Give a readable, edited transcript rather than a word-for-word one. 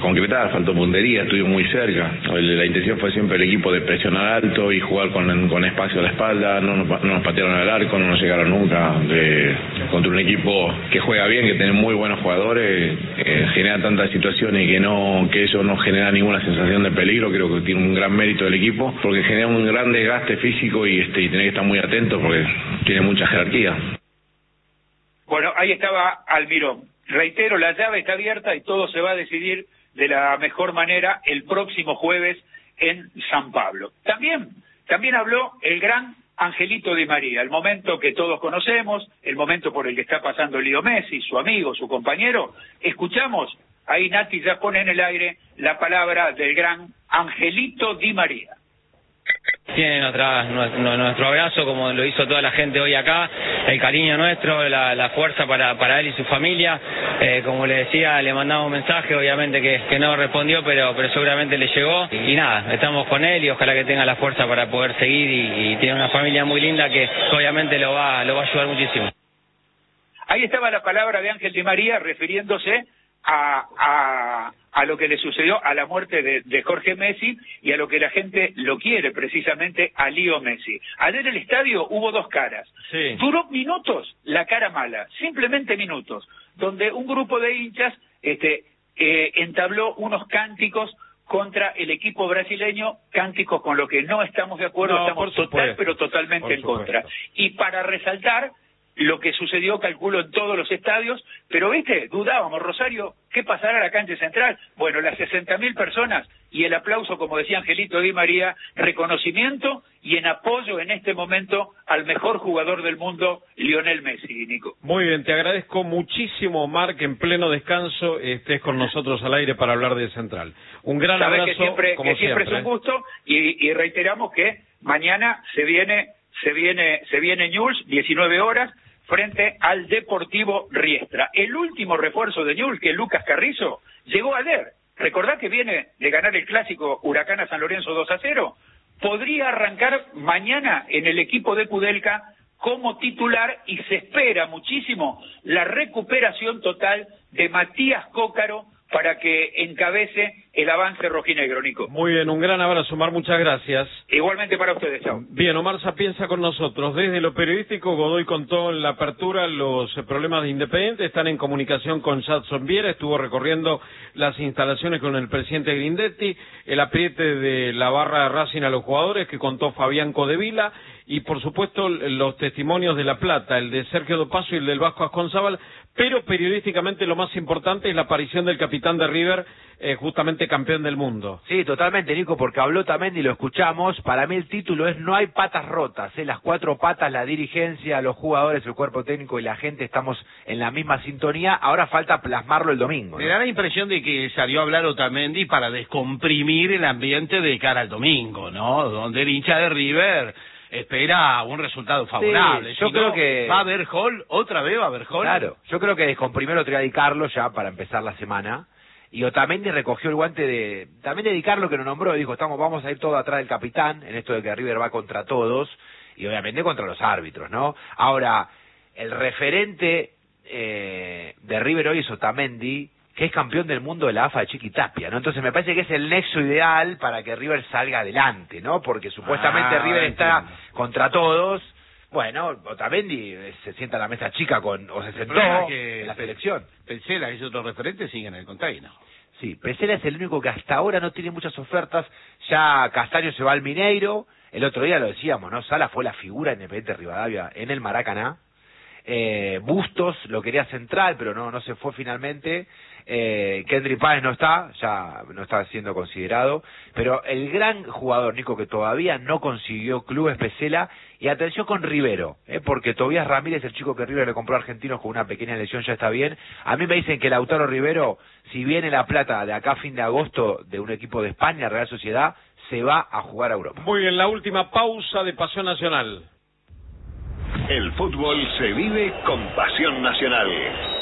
concretar, faltó puntería, estuvimos muy cerca. La intención fue siempre el equipo de presionar alto y jugar con espacio a la espalda, no nos patearon al arco, no nos llegaron nunca. Contra un equipo que juega bien, que tiene muy buenos jugadores, genera tantas situaciones y que eso no genera ninguna sensación de peligro. Creo que tiene un gran mérito del equipo, porque genera un gran desgaste físico y tiene que estar muy atento porque tiene mucha jerarquía. Bueno, ahí estaba Almirón. Reitero, la llave está abierta y todo se va a decidir de la mejor manera el próximo jueves en San Pablo. También habló el gran Angelito Di María, el momento que todos conocemos, el momento por el que está pasando Leo Messi, su amigo, su compañero. Escuchamos, ahí Nati ya pone en el aire la palabra del gran Angelito Di María. Tiene nuestro abrazo, como lo hizo toda la gente hoy acá, el cariño nuestro, la fuerza para él y su familia. Como le decía, le mandamos un mensaje, obviamente que no respondió, pero seguramente le llegó. Y nada, estamos con él y ojalá que tenga la fuerza para poder seguir y tiene una familia muy linda que obviamente lo va a ayudar muchísimo. Ahí estaba la palabra de Ángel Di María refiriéndose a lo que le sucedió a la muerte de Jorge Messi y a lo que la gente lo quiere precisamente a Leo Messi. Ayer en el estadio hubo dos caras. Sí. Duró minutos la cara mala, simplemente minutos, donde un grupo de hinchas entabló unos cánticos contra el equipo brasileño, cánticos con lo que no estamos de acuerdo, estamos pero totalmente en contra. Y para resaltar lo que sucedió, calculo, en todos los estadios, pero viste, dudábamos, Rosario, ¿qué pasará a la cancha central? Bueno, las 60.000 personas y el aplauso, como decía Angelito Di María, reconocimiento y en apoyo en este momento al mejor jugador del mundo, Lionel Messi, Nico. Muy bien, te agradezco muchísimo, Omar, que en pleno descanso estés con nosotros al aire para hablar de Central. Un gran abrazo, que siempre es un gusto, y reiteramos que mañana se viene Newell's, 19 horas, frente al Deportivo Riestra. El último refuerzo de Newell's, que es Lucas Carrizo, llegó ayer. Recordá que viene de ganar el clásico Huracán a San Lorenzo 2-0. Podría arrancar mañana en el equipo de Kudelka como titular y se espera muchísimo la recuperación total de Matías Cócaro para que encabece el avance rojinegro, Nico. Muy bien, un gran abrazo, Omar, muchas gracias. Igualmente para ustedes, chao. Bien, Omar Sapienza con nosotros. Desde lo periodístico, Godoy contó en la apertura los problemas de Independiente, están en comunicación con Jadson Viera, estuvo recorriendo las instalaciones con el presidente Grindetti, el apriete de la barra de Racing a los jugadores que contó Fabián Codevila, y por supuesto los testimonios de La Plata, el de Sergio Dopazo y el del Vasco Asconzábal, pero periodísticamente lo más importante es la aparición del capitán de River, justamente campeón del mundo. Sí, totalmente, Nico, porque habló también y lo escuchamos. Para mí el título es: no hay patas rotas, las cuatro patas, la dirigencia, los jugadores, el cuerpo técnico y la gente estamos en la misma sintonía. Ahora falta plasmarlo el domingo, ¿no? Me da la impresión de que salió a hablar Otamendi para descomprimir el ambiente de cara al domingo, ¿no? Donde el hincha de River espera un resultado favorable. Sí, yo creo que ¿va a haber gol? ¿Otra vez va a haber gol? Claro, yo creo que descomprimió otro día Di Carlo ya para empezar la semana, y Otamendi recogió el guante también de Di Carlo, que lo nombró y dijo, vamos a ir todo atrás del capitán, en esto de que River va contra todos, y obviamente contra los árbitros, ¿no? Ahora, el referente de River hoy es Otamendi, que es campeón del mundo de la AFA de Chiquitapia, ¿no? Entonces me parece que es el nexo ideal para que River salga adelante, ¿no? Porque supuestamente River está contra todos. Bueno, Otamendi se sienta a la mesa chica o se sentó en la selección. Pesela, que es otro referente, sigue en el container. Sí, Pesela es el único que hasta ahora no tiene muchas ofertas. Ya Castaño se va al Mineiro. El otro día lo decíamos, ¿no? Sala fue la figura Independiente Rivadavia en el Maracaná. Bustos lo quería central, pero no se fue finalmente. Kendry Páez ya no está siendo considerado, pero el gran jugador, Nico, que todavía no consiguió club es Pesela. Y atención con Rivero, porque Tobías Ramírez, el chico que River le compró a Argentinos con una pequeña lesión, ya está bien. A mí me dicen que Lautaro Rivero, si viene La Plata de acá a fin de agosto de un equipo de España, Real Sociedad, se va a jugar a Europa. Muy bien, la última pausa de Pasión Nacional. El fútbol se vive con Pasión Nacional.